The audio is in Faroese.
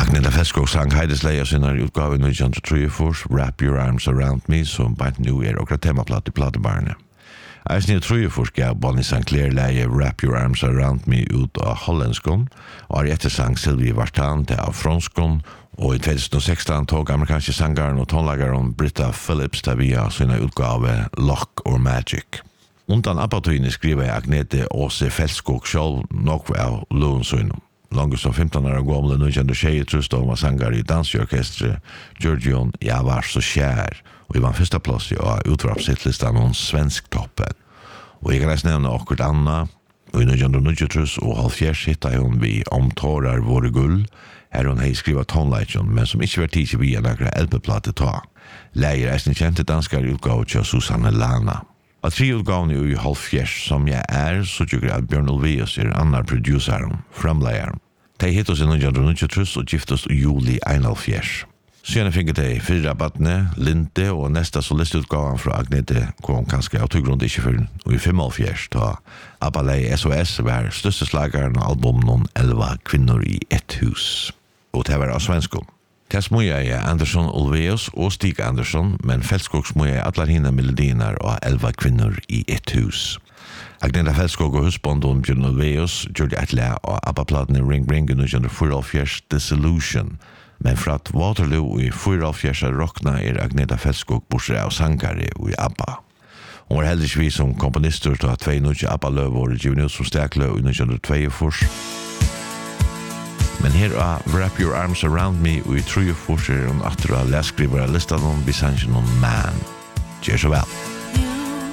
Agneta Fältskog sang Heidesleia sinna utgave i 1934, Wrap Your Arms Around Me, som bant nu okra temaplatt i platebarne. Eisen i 34 gav Bonnie St. Clair leie Wrap Your Arms Around Me ut av hollandskon, og ettersang Sylvie Vartan til av franskon, og i 2016 tog amerikanske sangaren og tonlagaren Britta Phillips til via sinna utgave Lock or Magic. Undan appatøyne skriver Agnete Åse Fältskog sjálv nok av Løvensøynum. Langt som 15 år gamle 1923 var sanger i dansorkestret Georgion Jeg var så kjær, og jeg var første plass i utvarpshittlistan om Svensktoppen. Og jeg kan reise nevne akkurat Anna, og i 1923 og halvfjers hittet hun vi Om tårar våre gull, her hun hei skriva tonleitjon, men som ikke var tid til vi en akkurat LP-plate ta. Leier eisen kjente danskar utgave til Susanne Lana. Av 3 utgavene i halvfjers som jeg så tykker jeg at Bjørn Ulvaeus annar produceren, framleieren. De hittet oss i 1923 og giftet oss i juli 1941. Siden fikk de 4 rabattene, Linte og neste solistutgaven fra Agnete kom kanskje av toggrunn ikke før i 1945, da Abbalei SOS var største slageren av albumen 11 kvinner i ett hus. Og det var av svenskon. Det smuja Andersson Ulvaeus og Stig Andersson, men Fältskog smuja allar hina melodiner og 11 kvinner i ett hus. Agneta Fältskog og husbondon Bjørn Ulvaeus gjorde et le av ABBA-platen i Ring Ring under 1944 Disillusion, men for at Waterloo i 1944 rockna Agneta Fältskog bortsett av sangare i ABBA. Hun var heldigvis som komponister til at 2 nødje ABBA-løv og givet ut som stekløv i 1942. Men her Wrap Your Arms Around Me og i 3 forsøker hun atter å leskriver av listan om bisangen om Man. Gjør så vel.